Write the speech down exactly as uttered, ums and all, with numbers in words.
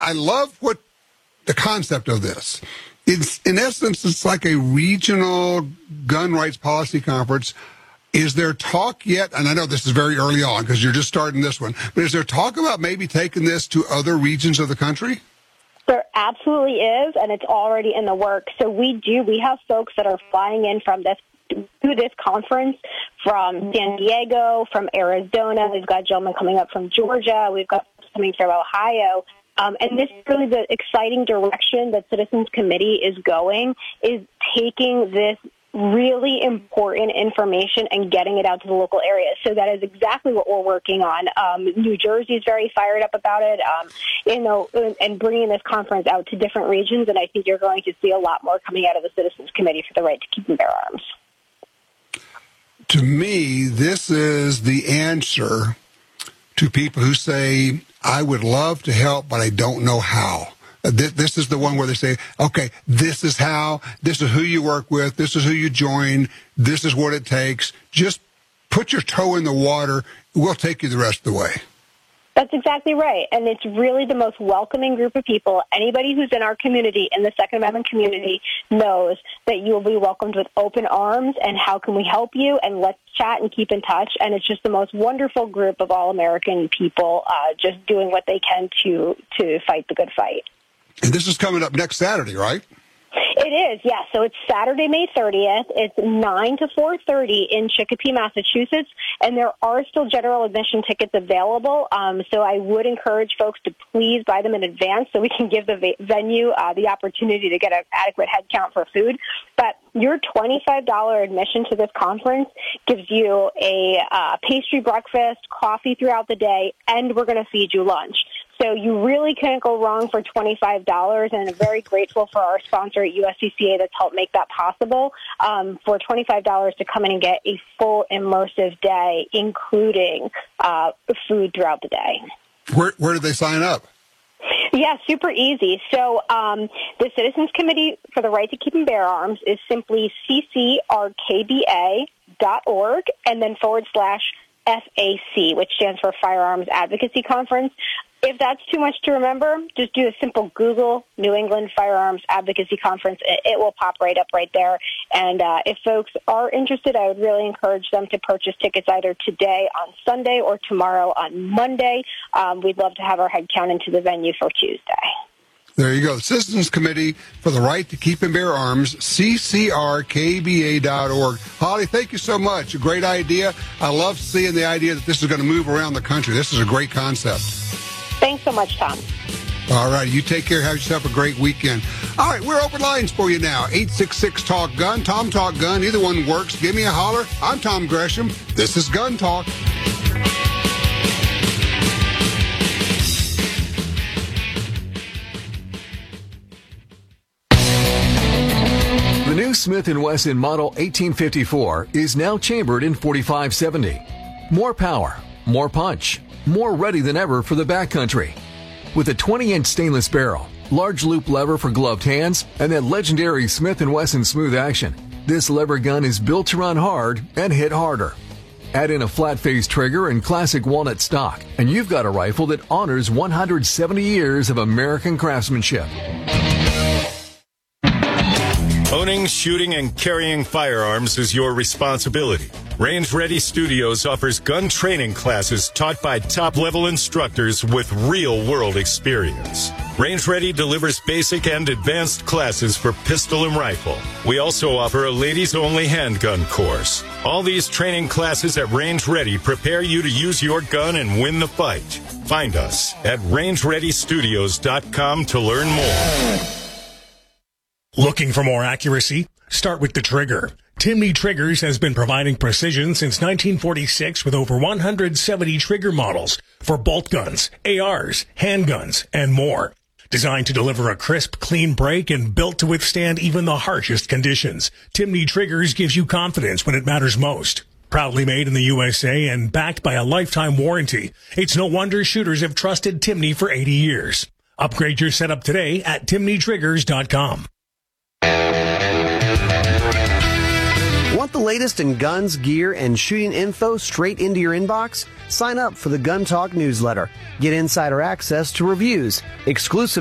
I love what the concept of this. It's, in essence, it's like a regional gun rights policy conference. Is there talk yet, and I know this is very early on because you're just starting this one, but is there talk about maybe taking this to other regions of the country? There absolutely is, and it's already in the works. So we do, we have folks that are flying in from this to this conference from San Diego, from Arizona. We've got gentlemen coming up from Georgia. We've got coming from Ohio. Um, and this is really the exciting direction that Citizens Committee is going, is taking this really important information and getting it out to the local areas. So that is exactly what we're working on. Um, New Jersey is very fired up about it, um, you know, and bringing this conference out to different regions. And I think you're going to see a lot more coming out of the Citizens Committee for the Right to Keep and Bear Arms. To me, this is the answer to people who say, I would love to help, but I don't know how. This is the one where they say, okay, this is how, this is who you work with, this is who you join, this is what it takes. Just put your toe in the water. We'll take you the rest of the way. That's exactly right. And it's really the most welcoming group of people. Anybody who's in our community, in the Second Amendment community, knows that you will be welcomed with open arms and how can we help you, and let's chat and keep in touch. And it's just the most wonderful group of all-American people uh, just doing what they can to to fight the good fight. And this is coming up next Saturday, right? It is, yes. So it's Saturday, May thirtieth. It's nine to four thirty in Chicopee, Massachusetts, and there are still general admission tickets available. Um, so I would encourage folks to please buy them in advance so we can give the va- venue uh, the opportunity to get an adequate head count for food. But your twenty-five dollars admission to this conference gives you a uh, pastry breakfast, coffee throughout the day, and we're going to feed you lunch. So you really can't go wrong for twenty-five dollars, and I'm very grateful for our sponsor at U S C C A that's helped make that possible, um, for twenty-five dollars to come in and get a full immersive day, including uh, food throughout the day. Where, where do they sign up? Yeah, super easy. So um, the Citizens Committee for the Right to Keep and Bear Arms is simply c c r k b a dot org and then forward slash F A C, which stands for Firearms Advocacy Conference. If that's too much to remember, just do a simple Google New England Firearms Advocacy Conference. It will pop right up right there. And uh, if folks are interested, I would really encourage them to purchase tickets either today on Sunday or tomorrow on Monday. Um, we'd love to have our head count into the venue for Tuesday. There you go. The Citizens Committee for the Right to Keep and Bear Arms, c c r k b a dot org. Holly, thank you so much. A great idea. I love seeing the idea that this is going to move around the country. This is a great concept. Thanks so much, Tom. All right. You take care. Have yourself a great weekend. All right. We're open lines for you now. eight six six talk gun. Tom Talk Gun. Either one works. Give me a holler. I'm Tom Gresham. This is Gun Talk. The new Smith and Wesson Model eighteen fifty-four is now chambered in forty-five seventy. More power, more punch, more ready than ever for the backcountry. With a twenty-inch stainless barrel, large loop lever for gloved hands, and that legendary Smith and Wesson smooth action, this lever gun is built to run hard and hit harder. Add in a flat-face trigger and classic walnut stock, and you've got a rifle that honors one hundred seventy years of American craftsmanship. Owning, shooting, and carrying firearms is your responsibility. Range Ready Studios offers gun training classes taught by top-level instructors with real-world experience. Range Ready delivers basic and advanced classes for pistol and rifle. We also offer a ladies-only handgun course. All these training classes at Range Ready prepare you to use your gun and win the fight. Find us at range ready studios dot com to learn more. Looking for more accuracy? Start with the trigger. Timney Triggers has been providing precision since nineteen forty-six with over one hundred seventy trigger models for bolt guns, A Rs, handguns, and more. Designed to deliver a crisp, clean break and built to withstand even the harshest conditions, Timney Triggers gives you confidence when it matters most. Proudly made in the U S A and backed by a lifetime warranty, it's no wonder shooters have trusted Timney for eighty years. Upgrade your setup today at timney triggers dot com. Want Want the latest in guns, gear, and shooting info straight into your inbox? Sign up for the Gun Talk newsletter. Get insider access to reviews, exclusive